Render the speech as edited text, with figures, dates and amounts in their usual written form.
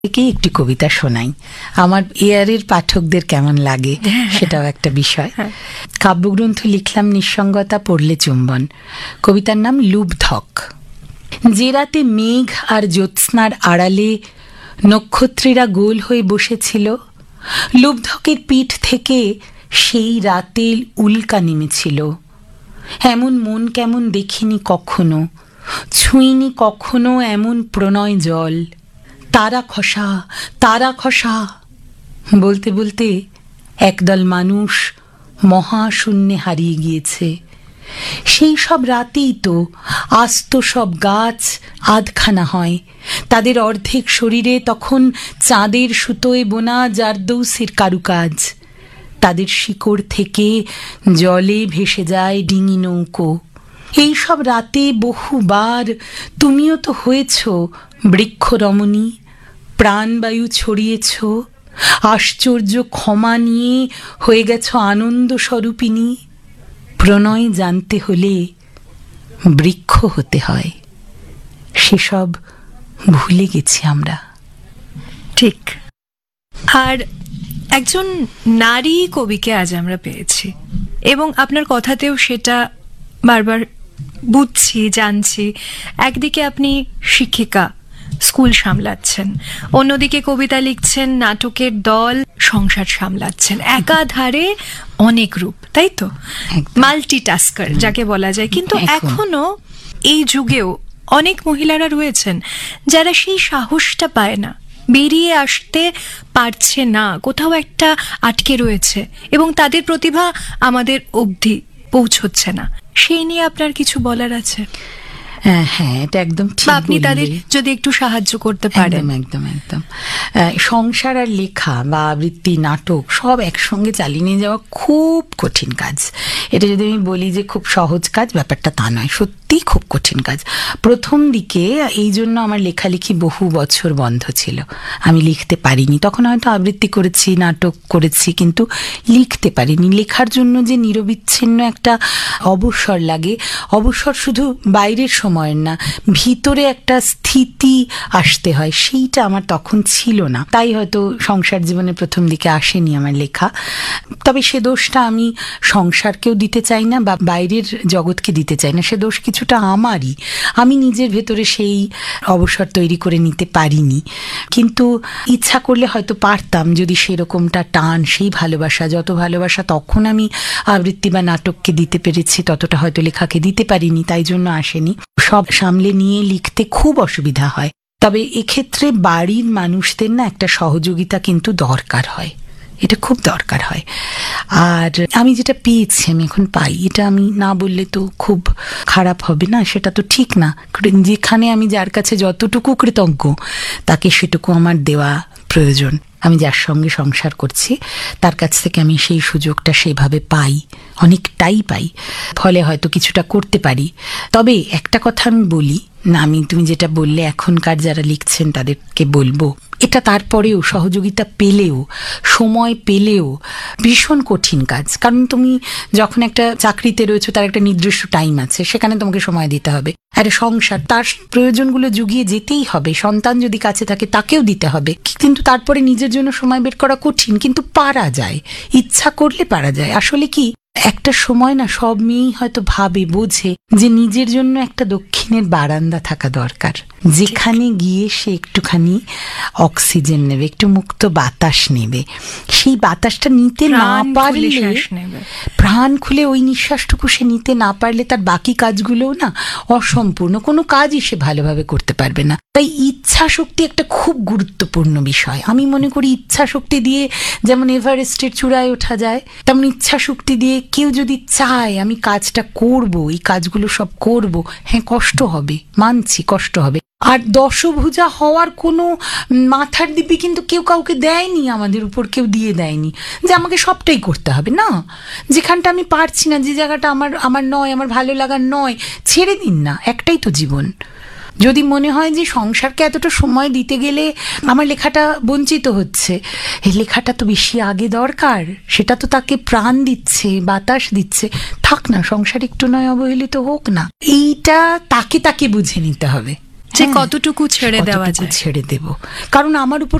থেকেই একটি কবিতা শোনাই, আমার এয়ারের পাঠকদের কেমন লাগে সেটাও একটা বিষয়। কাব্যগ্রন্থ লিখলাম নিঃসঙ্গতা পড়লে চুম্বন, কবিতার নাম লুব্ধক। যে রাতে মেঘ আর জ্যোৎস্নার আড়ালে নক্ষত্রীরা গোল হয়ে বসেছিল, লুব্ধকের পিঠ থেকে সেই রাতে উল্কা নেমেছিল। এমন মন কেমন দেখিনি কখনো, ছুঁইনি কখনো এমন প্রণয় জল। তারা খসা, তারা খসা বলতে বলতে একদল মানুষ মহাশূন্যে হারিয়ে গিয়েছে। সেই সব রাতেই তো আস্ত সব গাছ আধখানা হয়, তাদের অর্ধেক শরীরে তখন চাঁদের সুতোয় বোনা জারদৌসির কারুকাজ। তাদের শিকড় থেকে জলে ভেসে যায় ডিঙি নৌকো। এই সব রাতে বহুবার তুমিও তো হয়েছ বৃক্ষরমণী, প্রাণবায়ু ছড়িয়েছ, আশ্চর্য ক্ষমা নিয়ে হয়ে গেছ আনন্দ স্বরূপিনী। প্রণয় জানতে হলে বৃক্ষ হতে হয়, সেসব ভুলে গেছি আমরা। ঠিক। আর একজন নারী কবিকে আজ আমরা পেয়েছি, এবং আপনার কথাতেও সেটা বারবার বুঝছি, জানছি। একদিকে আপনি শিক্ষিকা, স্কুল সামলাচ্ছেন, অন্যদিকে কবিতা লিখছেন, নাটকের দল, সংসার সামলাচ্ছেন, একাধারে অনেক রূপ, তাই তো? মাল্টিটাস্কার যাকে বলা যায়। কিন্তু এখনো এই যুগেও অনেক মহিলারা রয়েছেন যারা সেই সাহসটা পায় না, বেরিয়ে আসতে পারছে না, কোথাও একটা আটকে রয়েছে, এবং তাদের প্রতিভা আমাদের অবধি পৌঁছচ্ছে না। সেই নিয়ে আপনার কিছু বলার আছে? হ্যাঁ, এটা একদম ঠিক। আপনি তাদের যদি একটু সাহায্য করতে পারেন। একদম একদম। সংসার আর লেখা বা আবৃত্তি, নাটক সব একসঙ্গে চালিয়ে নিয়ে যাওয়া খুব কঠিন কাজ। এটা যদি আমি বলি যে খুব সহজ কাজ, ব্যাপারটা তা নয়, সত্যি খুব কঠিন কাজ। প্রথম দিকে এই জন্য আমার লেখালেখি বহু বছর বন্ধ ছিল, আমি লিখতে পারিনি। তখন হয়তো আবৃত্তি করেছি, নাটক করেছি, কিন্তু লিখতে পারিনি। লেখার জন্য যে নিরবিচ্ছিন্ন একটা অবসর লাগে, অবসর শুধু বাইরের সময়ের না, ভিতরে একটা স্থিতি আসতে হয়, সেইটা আমার তখন ছিল না। তাই হয়তো সংসার জীবনে প্রথম দিকে আসেনি আমার লেখা। তবে সে দোষটা আমি সংসারকেও দিতে চাই না বা বাইরের জগৎকে দিতে চাই না, সে দোষ কিছুটা আমারই। আমি নিজের ভেতরে সেই অবসর তৈরি করে নিতে পারিনি। কিন্তু ইচ্ছা করলে হয়তো পারতাম, যদি সেরকমটা টান, সেই ভালোবাসা, যত ভালোবাসা তখন আমি আবৃত্তি বা নাটককে দিতে পেরেছি, ততটা হয়তো লেখাকে দিতে পারিনি, তাই জন্য আসেনি। সব সামলে নিয়ে লিখতে খুব অসুবিধা হয়। তবে এক্ষেত্রে বাড়ির মানুষদের না একটা সহযোগিতা কিন্তু দরকার হয়, এটা খুব দরকার হয়। আর আমি যেটা পেয়েছি, আমি এখন পাই, এটা আমি না বললে তো খুব খারাপ হবে না, সেটা তো ঠিক না। যেখানে আমি যার কাছে যতটুকু কৃতজ্ঞ, তাকে সেটুকু আমার দেওয়া প্রয়োজন। আমি যার সঙ্গে সংসার করছি তার কাছ থেকে আমি সেই সুযোগটা সেভাবে পাই, অনেকটাই পাই, ফলে হয়তো কিছুটা করতে পারি। তবে একটা কথা আমি বলি না, তুমি যেটা বললে এখনকার যারা লিখছেন তাদেরকে বলবো, এটা তারপরেও সহযোগিতা পেলেও, সময় পেলেও ভীষণ কঠিন কাজ। কারণ তুমি যখন একটা চাকরিতে রয়েছো, তার একটা নির্দিষ্ট টাইম আছে, সেখানে তোমাকে সময় দিতে হবে। একটা সংসার, তার প্রয়োজনগুলো জুগিয়ে যেতেই হবে। সন্তান যদি কাছে থাকে তাকেও দিতে হবে, কিন্তু তারপরে নিজের জন্য সময় বের করা কঠিন, কিন্তু পারা যায়, ইচ্ছা করলে পারা যায়। আসলে কি, একটা সময় না সব মেয়েই হয়তো ভাবে, বোঝে যে নিজের জন্য একটা দক্ষিণের বারান্দা থাকা দরকার, যেখানে গিয়ে সে একটুখানি অক্সিজেন নেবে, একটু মুক্ত বাতাস নেবে। সেই বাতাসটা নিতে না পারলে, প্রাণ খুলে ওই নিঃশ্বাসটুকু সে নিতে না পারলে, তার বাকি কাজগুলোও না অসম্পূর্ণ, কোনো কাজই সে ভালোভাবে করতে পারবে না। তাই ইচ্ছা শক্তি একটা খুব গুরুত্বপূর্ণ বিষয়। আমি মনে করি ইচ্ছা শক্তি দিয়ে যেমন এভারেস্টের চূড়ায় ওঠা যায়, তেমন ইচ্ছা শক্তি দিয়ে কেউ যদি চায় আমি কাজটা করব, এই কাজগুলো সব করব, হ্যাঁ কষ্ট হবে, মানছি কষ্ট হবে। আর দশভুজা হওয়ার কোনো মাথার দিব্যি কিন্তু কেউ কাউকে দেয়নি, আমাদের উপর কেউ দিয়ে দেয়নি যে আমাকে সবটাই করতে হবে। না, যেখানটা আমি পারছি না, যে জায়গাটা আমার নয়, আমার ভালো লাগার নয়, ছেড়ে দিন না, একটাই তো জীবন। যদি মনে হয় যে সংসারকে এতটা সময় দিতে গেলে আমার লেখাটা বঞ্চিত হচ্ছে, এই লেখাটা তো বেশি আগে দরকার, সেটা তো তাকে প্রাণ দিচ্ছে, বাতাস দিচ্ছে, থাক না, সংসার একটু নয় অবহেলিত হোক না, এইটা তাকে বুঝে নিতে হবে। যে কতটুকু ছেড়ে দেওয়া কতটুকু যায়। ছেড়ে দেব, কারণ আমার উপর